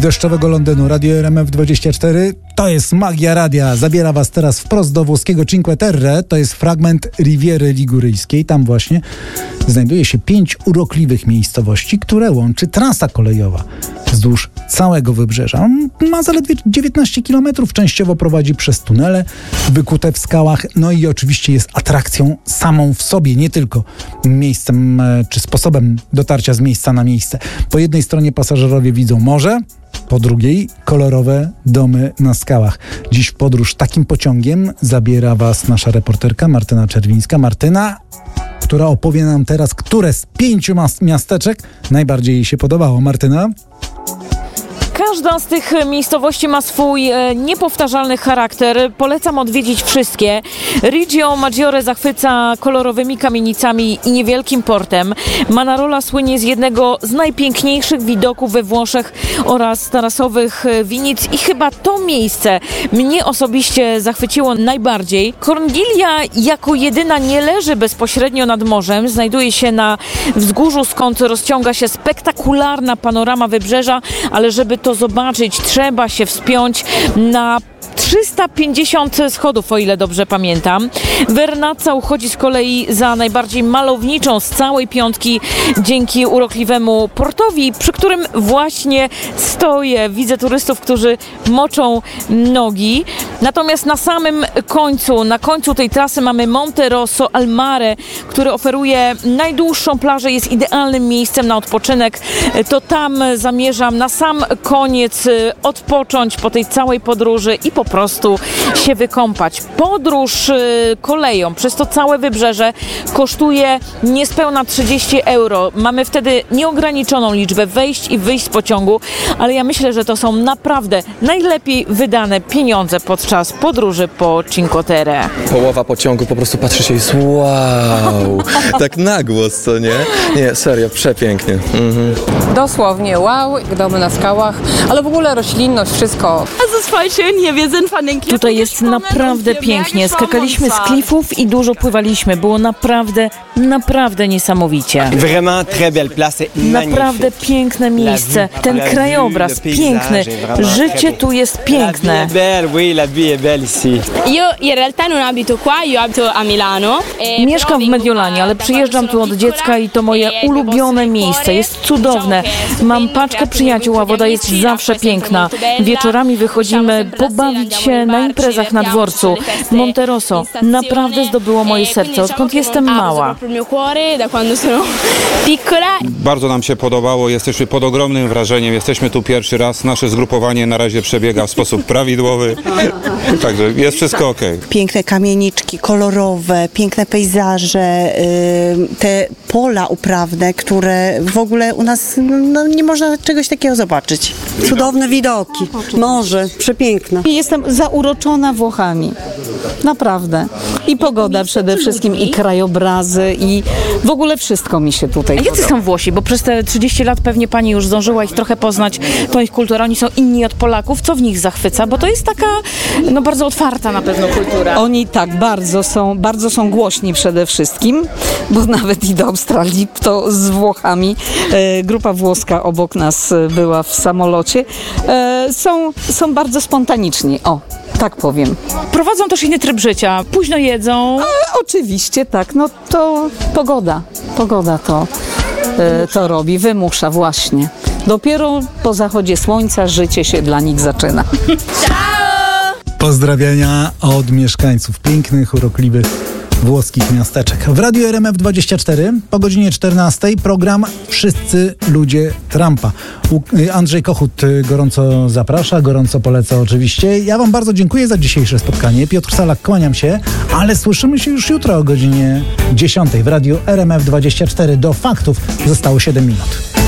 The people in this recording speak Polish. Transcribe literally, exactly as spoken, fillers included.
deszczowego Londynu. Radio R M F dwadzieścia cztery to jest magia radia. Zabiera was teraz wprost do włoskiego Cinque Terre. To jest fragment Riviery Liguryjskiej. Tam właśnie znajduje się pięć urokliwych miejscowości, które łączy trasa kolejowa wzdłuż całego wybrzeża. Ma zaledwie dziewiętnaście kilometrów. Częściowo prowadzi przez tunele wykute w skałach. No i oczywiście jest atrakcją samą w sobie, nie tylko miejscem czy sposobem dotarcia z miejsca na miejsce. Po jednej stronie pasażerowie widzą morze, po drugiej kolorowe domy na skałach. Dziś w podróż takim pociągiem zabiera was nasza reporterka Martyna Czerwińska. Martyna, która opowie nam teraz, które z pięciu mas- miasteczek najbardziej jej się podobało. Martyna? Każda z tych miejscowości ma swój e, niepowtarzalny charakter. Polecam odwiedzić wszystkie. Reggio Maggiore zachwyca kolorowymi kamienicami i niewielkim portem. Manarola słynie z jednego z najpiękniejszych widoków we Włoszech oraz tarasowych winic i chyba to miejsce mnie osobiście zachwyciło najbardziej. Corniglia jako jedyna nie leży bezpośrednio nad morzem. Znajduje się na wzgórzu, skąd rozciąga się spektakularna panorama wybrzeża, ale żeby to zobaczyć, trzeba się wspiąć na trzysta pięćdziesiąt schodów, o ile dobrze pamiętam. Vernazza uchodzi z kolei za najbardziej malowniczą z całej piątki dzięki urokliwemu portowi, przy którym właśnie stoję. Widzę turystów, którzy moczą nogi. Natomiast na samym końcu, na końcu tej trasy mamy Monte Rosso al Mare, który oferuje najdłuższą plażę, jest idealnym miejscem na odpoczynek. To tam zamierzam na sam koniec odpocząć po tej całej podróży i po prostu się wykąpać. Podróż y, koleją przez to całe wybrzeże kosztuje niespełna trzydzieści euro. Mamy wtedy nieograniczoną liczbę wejść i wyjść z pociągu, ale ja myślę, że to są naprawdę najlepiej wydane pieniądze podczas podróży po Cinque Terre. Połowa pociągu po prostu patrzy się i jest wow, tak na głos, co nie? Nie, serio, przepięknie. Mhm. Dosłownie wow, domy na skałach, ale w ogóle roślinność, wszystko. Tutaj jest naprawdę pięknie. Skakaliśmy z klifów i dużo pływaliśmy. Było naprawdę, naprawdę niesamowicie. Naprawdę piękne miejsce. Ten krajobraz piękny. Życie tu jest piękne. Mieszkam w Mediolanie, ale przyjeżdżam tu od dziecka i to moje ulubione miejsce. Jest cudowne. Mam paczkę przyjaciół, a woda jest zawsze piękna. Wieczorami wychodzimy pobawić się na imprezach na dworcu. Monte Rosso naprawdę zdobyło moje serce, odkąd jestem mała. Bardzo nam się podobało, jesteśmy pod ogromnym wrażeniem, jesteśmy tu pierwszy raz, nasze zgrupowanie na razie przebiega w sposób prawidłowy, także jest wszystko okej. Piękne kamieniczki, kolorowe, piękne pejzaże, yy, te pola uprawne, które w ogóle u nas no, nie można czegoś takiego zobaczyć. Cudowne widoki, morze, przepiękne. Jestem zauroczona Włochami. Naprawdę. I pogoda przede wszystkim, i krajobrazy, i w ogóle wszystko mi się tutaj A jacy są Włosi? Bo przez te trzydzieści lat pewnie pani już zdążyła ich trochę poznać, tą ich kulturę. Oni są inni od Polaków. Co w nich zachwyca? Bo to jest taka, no bardzo otwarta na pewno kultura. Oni tak, bardzo są, bardzo są głośni przede wszystkim, bo nawet i do Australii, to z Włochami. E, grupa włoska obok nas była w samolocie. E, są, są bardzo spontaniczni. O, tak powiem. Prowadzą też inny tryb życia. Późno jedzą. E, oczywiście, tak. No to pogoda. Pogoda to, e, to robi. Wymusza właśnie. Dopiero po zachodzie słońca życie się dla nich zaczyna. Pozdrawiania od mieszkańców pięknych, urokliwych włoskich miasteczek. W Radiu R M F dwadzieścia cztery po godzinie czternastej program Wszyscy ludzie Trumpa. Andrzej Kochut gorąco zaprasza, gorąco poleca oczywiście. Ja wam bardzo dziękuję za dzisiejsze spotkanie. Piotr Salak, kłaniam się, ale słyszymy się już jutro o godzinie dziesiątej w Radiu R M F dwadzieścia cztery. Do faktów zostało siedem minut.